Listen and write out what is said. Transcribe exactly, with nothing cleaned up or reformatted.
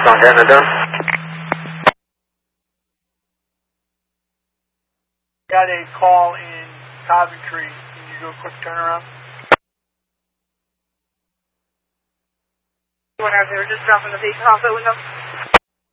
Montana done. Got a call in Coventry. Can you do a quick turnaround? Whatever, they were just dropping the vehicle off the window.